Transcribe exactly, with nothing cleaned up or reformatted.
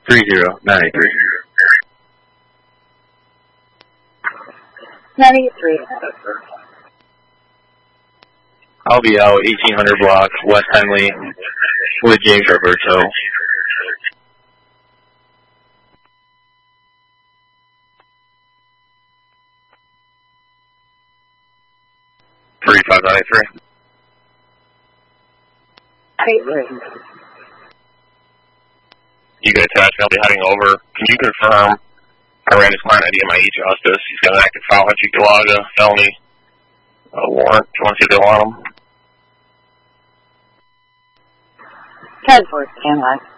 three zero nine eight three. nine eight three. I'll be out eighteen hundred block, West Henley, with James Roberto. three five nine eight three. eight three. You guys attach me, I'll be heading over. Can you confirm I ran his client I D in my e-justice? He's got an active file on Chicalaga, felony uh, warrant. Do you want to see if they want him? ten four, stand by.